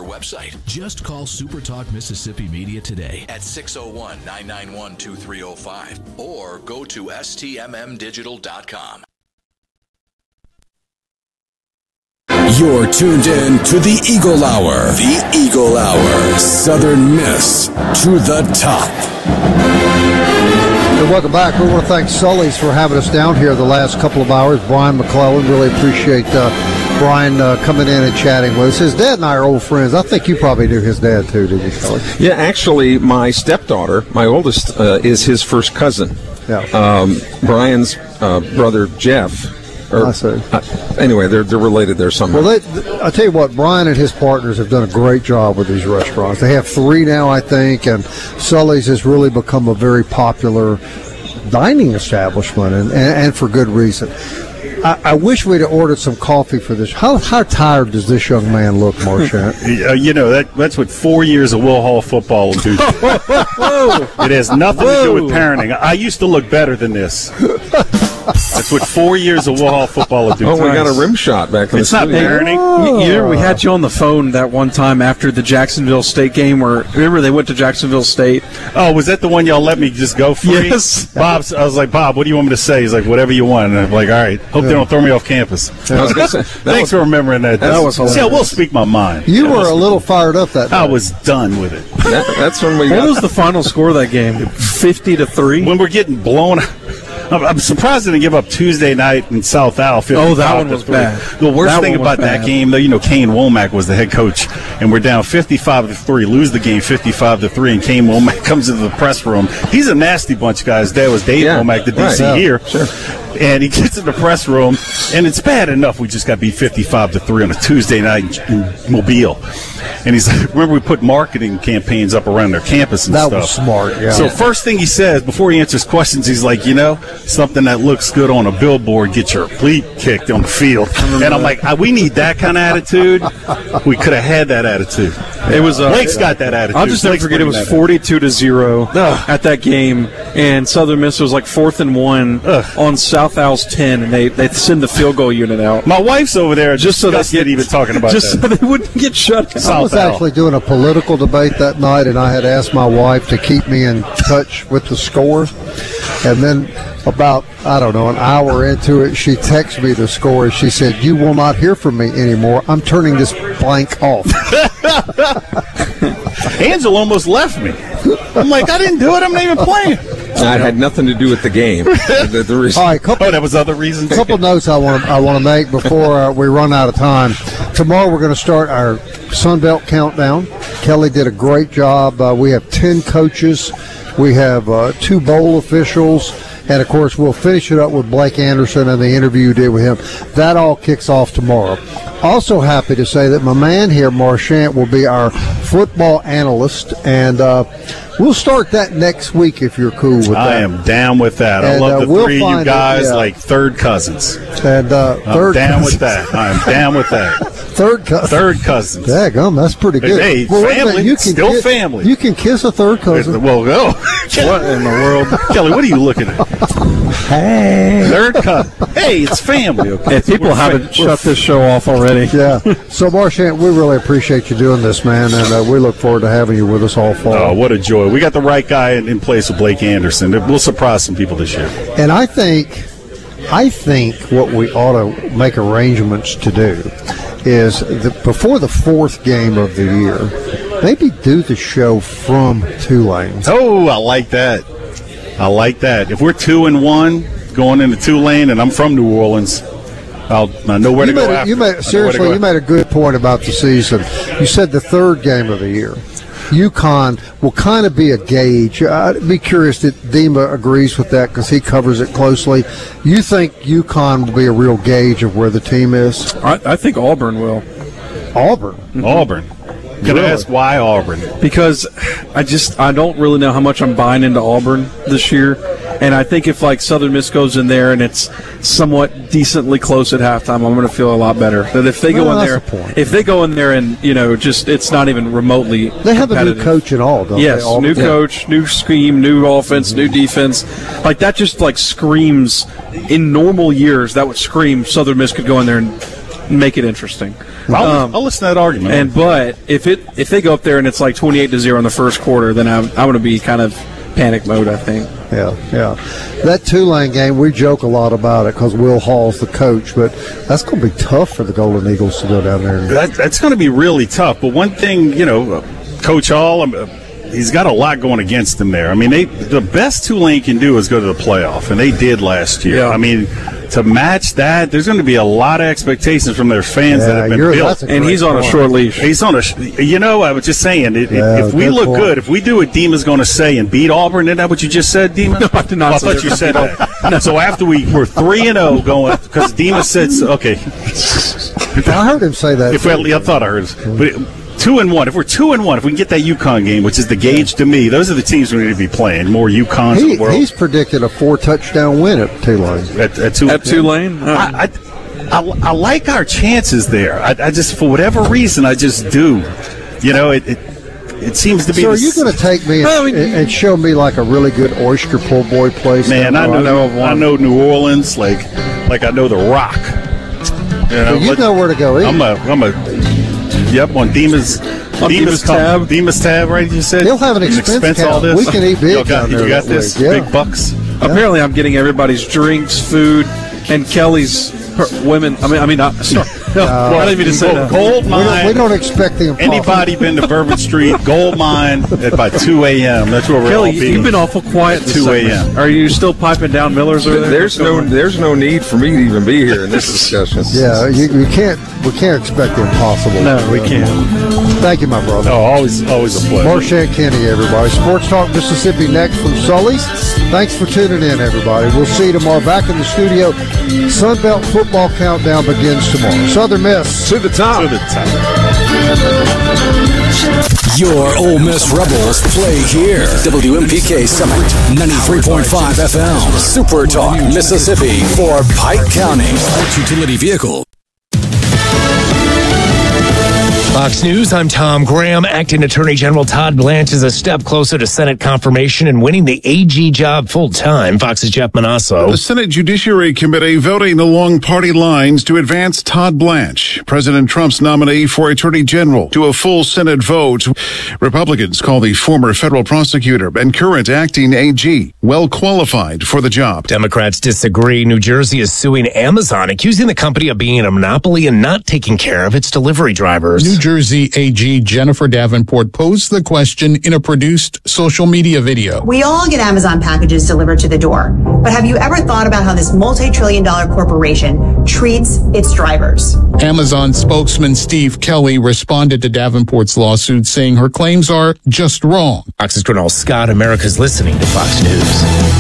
website. Just call SuperTalk Mississippi Media today at 601-991-2305 or go to stmmdigital.com. You're tuned in to the Eagle Hour. The Eagle Hour. Southern Miss to the top. And welcome back. We want to thank Sully's for having us down here the last couple of hours. Brian McClellan, really appreciate Brian coming in and chatting with us. His dad and I are old friends. I think you probably knew his dad too, didn't you, Sully? Yeah, actually, my stepdaughter, my oldest, is his first cousin. Yeah. Brian's brother, Jeff. I see. Anyway, they're related there somehow. Well, I tell you what, Brian and his partners have done a great job with these restaurants. They have 3 now, I think, and Sully's has really become a very popular dining establishment, and for good reason. I wish we'd have ordered some coffee for this. How tired does this young man look, Marchant? That's what 4 years of Will Hall football will do. It has nothing to do with parenting. I used to look better than this. That's what 4 years of Will Hall football will do. Oh, we got a rim shot back in the studio. It's not parenting. Oh. We had you on the phone that one time after the Jacksonville State game where, remember, they went to Jacksonville State. Oh, was that the one y'all let me just go free? Yes. I was like, Bob, what do you want me to say? He's like, whatever you want. And I'm like, all right, hope they don't throw me off campus. I was gonna say, Thanks for remembering that. That was hilarious. See, I will speak my mind. You were a little fired up that night. I was done with it. that's when we got. What was the final score of that game? 50-3? When we're getting blown I'm surprised they didn't give up Tuesday night in South Al. Oh, that one was bad. The worst thing about that game, though, Kane Womack was the head coach, and we're down 55-3, lose the game 55-3, and Kane Womack comes into the press room. He's a nasty bunch of guys. There was Dave Womack, the DC here. Sure. And he gets in the press room, and it's bad enough we just got beat 55-3 on a Tuesday night in Mobile. And he's like, remember we put marketing campaigns up around their campus and that stuff. That was smart, yeah. So first thing he says, before he answers questions, he's like, something that looks good on a billboard, get your cleat kicked on the field. And I'm like, we need that kind of attitude. We could have had that attitude. It was Blake's got that attitude. I'll just never forget, it was 42-0 at that game, and Southern Miss was like 4th and 1 on South Al's 10, and they send the field goal unit out. My wife's over there just so they get even talking about just that. so they wouldn't get shut down. I was actually doing a political debate that night, and I had asked my wife to keep me in touch with the score. And then about, an hour into it, she texted me the score, and she said, "You will not hear from me anymore. I'm turning this blank off." Angela almost left me. I'm like, I didn't do it. I'm not even playing. It had nothing to do with the game. All right, that was other reasons. A couple notes I want to make before we run out of time. Tomorrow we're going to start our Sunbelt Countdown. Kelly did a great job. We have 10 coaches. We have 2 bowl officials. And, of course, we'll finish it up with Blake Anderson and the interview you did with him. That all kicks off tomorrow. Also happy to say that my man here, Marchant, will be our football analyst. And we'll start that next week if you're cool with that. I am down with that. And, I love the three of you guys like third cousins. And I'm down with that. I'm down with that. Third cousins. Daggum, that's pretty good. Hey, family. Still family. You can kiss a third cousin. Well, go. What in the world? Kelly, what are you looking at? Hey. Third cousin. Hey, it's family. Okay? If people haven't shut this show off already. Yeah. So, Marchant, we really appreciate you doing this, man, and we look forward to having you with us all fall. Oh, what a joy. We got the right guy in place with Blake Anderson. We'll surprise some people this year. And I think what we ought to make arrangements to do is before the 4th game of the year, maybe do the show from Tulane. Oh, I like that. If we're 2-1 going into Tulane, and I'm from New Orleans, I know where to go after. You made a good point about the season. You said the 3rd game of the year. UConn will kind of be a gauge. I'd be curious if Dima agrees with that because he covers it closely. You think UConn will be a real gauge of where the team is? I think Auburn will. Auburn? Mm-hmm. Auburn. Can I ask why Auburn? Because I don't really know how much I'm buying into Auburn this year. And I think if, Southern Miss goes in there and it's somewhat decently close at halftime, I'm going to feel a lot better. That if they go in there, and, it's not even remotely They have a new coach and all, don't they? Yes, new coach, new scheme, new offense, new defense. That just, screams, in normal years, that would scream Southern Miss could go in there and make it interesting. I'll listen to that argument. But if they go up there and it's like 28-0 in the first quarter, then I'm going to be kind of panic mode, I think. Yeah. That Tulane game, we joke a lot about it because Will Hall's the coach, but that's going to be tough for the Golden Eagles to go down there. That's going to be really tough. But one thing, Coach Hall, he's got a lot going against him there. I mean, the best Tulane can do is go to the playoff, and they did last year. Yeah. I mean, to match that, there's going to be a lot of expectations from their fans that have been built. And he's on a short leash. He's on I was just saying, if we look good, if we do what Dima's going to say and beat Auburn, isn't that what you just said, Dima? No, I did not say I thought you said that. No. So after we're 3-0 going, because Dima said, okay. I heard him say that. I thought I heard it. But 2-1. If we're 2-1, if we can get that UConn game, which is the gauge to me, those are the teams we need to be playing. More UConns in the world. He's predicted a 4-touchdown win at Tulane. At Tulane? I like our chances there. I just, for whatever reason, I just do. It seems to be. So are you going to take me and show me like a really good oyster po' boy place? Man, I know New Orleans like I know the Rock. You know where to go eat. Yep, on Dima's tab. Dima's tab, right? You said he'll have an expense all this. We can eat big. You got this big bucks. Apparently, I'm getting everybody's drinks, food, and Kelly's women. I didn't mean to say that. Gold Mine. We don't expect the impossible. Anybody been to Bourbon Street? Gold Mine at about 2 a.m. That's where we're Kelly, all being. You've been awful quiet. 2 a.m. Are you still piping down Miller's? Or there's no need for me to even be here in this discussion. Yeah, we can't expect the impossible. No, we can't. Thank you, my brother. Oh, always a pleasure. Marchand Kenny, everybody. Sports Talk Mississippi next from Sully's. Thanks for tuning in, everybody. We'll see you tomorrow back in the studio. Sunbelt football countdown begins tomorrow. Southern Miss to the top. To the top. Your Ole Miss Rebels play here. WMPK Summit, 93.5 FM. Super Talk, Mississippi for Pike County. Utility vehicle. Fox News, I'm Tom Graham. Acting Attorney General Todd Blanche is a step closer to Senate confirmation and winning the AG job full-time. Fox's Jeff Manasso. The Senate Judiciary Committee voting along party lines to advance Todd Blanche, President Trump's nominee for Attorney General, to a full Senate vote. Republicans call the former federal prosecutor and current acting AG well qualified for the job. Democrats disagree. New Jersey is suing Amazon, accusing the company of being a monopoly and not taking care of its delivery drivers. New Jersey AG Jennifer Davenport posed the question in a produced social media video. We all get Amazon packages delivered to the door, but have you ever thought about how this multi-trillion-dollar corporation treats its drivers? Amazon spokesman Steve Kelly responded to Davenport's lawsuit, saying her claims are just wrong. Fox's Gernal Scott, America's listening to Fox News.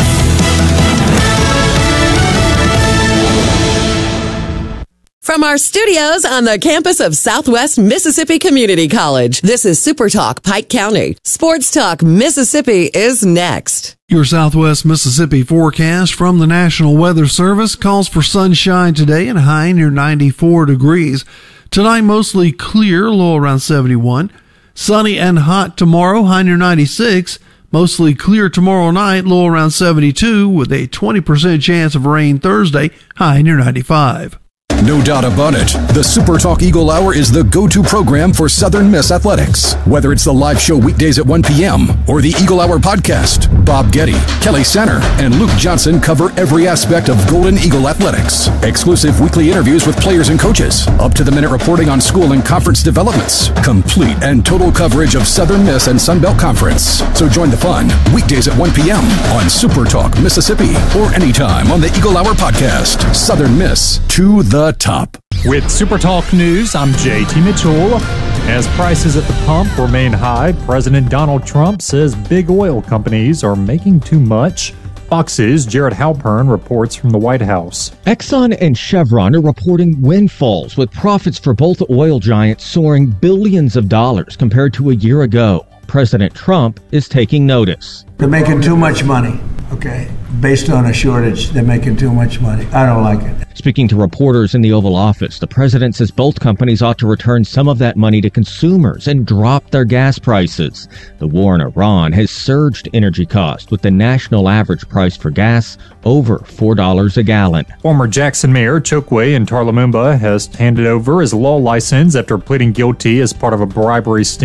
From our studios on the campus of Southwest Mississippi Community College, this is Super Talk Pike County. Sports Talk Mississippi is next. Your Southwest Mississippi forecast from the National Weather Service calls for sunshine today and a high near 94 degrees. Tonight, mostly clear, low around 71. Sunny and hot tomorrow, high near 96. Mostly clear tomorrow night, low around 72, with a 20% chance of rain Thursday, high near 95. No doubt about it, the Super Talk Eagle Hour is the go-to program for Southern Miss athletics. Whether it's the live show weekdays at 1 p.m. or the Eagle Hour podcast, Bob Getty, Kelly Center, and Luke Johnson cover every aspect of Golden Eagle athletics. Exclusive weekly interviews with players and coaches, up-to-the-minute reporting on school and conference developments, complete and total coverage of Southern Miss and Sun Belt Conference. So join the fun weekdays at 1 p.m. on Super Talk Mississippi or anytime on the Eagle Hour podcast. Southern Miss to the top. With Super Talk News, I'm JT Mitchell. As prices at the pump remain high, President Donald Trump says big oil companies are making too much. Fox's Jared Halpern reports from the White House. Exxon and Chevron are reporting windfalls, with profits for both oil giants soaring billions of dollars compared to a year ago. President Trump is taking notice. They're making too much money. okay? Based on a shortage, they're making too much money. I don't like it. Speaking to reporters in the Oval Office, the president says both companies ought to return some of that money to consumers and drop their gas prices. The war in Iran has surged energy costs, with the national average price for gas over $4 a gallon. Former Jackson Mayor Chokwe Ntarlamumba has handed over his law license after pleading guilty as part of a bribery sting.